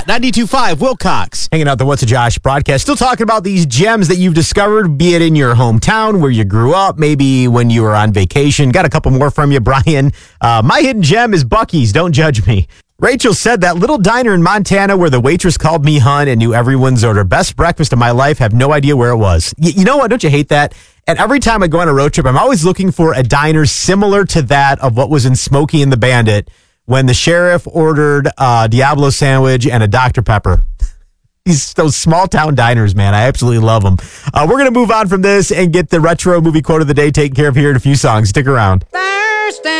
Hot 92.5 Wilcox. Hanging out the What's a Josh broadcast. Still talking about these gems that you've discovered, be it in your hometown, where you grew up, maybe when you were on vacation. Got a couple more from you, Brian. My hidden gem is Buc-ee's. Don't judge me. Rachel said that little diner in Montana where the waitress called me hun and knew everyone's order. Best breakfast of my life. Have no idea where it was. You know what? Don't you hate that? And every time I go on a road trip, I'm always looking for a diner similar to that of what was in Smokey and the Bandit when the sheriff ordered a Diablo sandwich and a Dr. Pepper. Those small town diners, man. I absolutely love them. We're going to move on from this and get the retro movie quote of the day taken care of here in a few songs. Stick around. Thursday.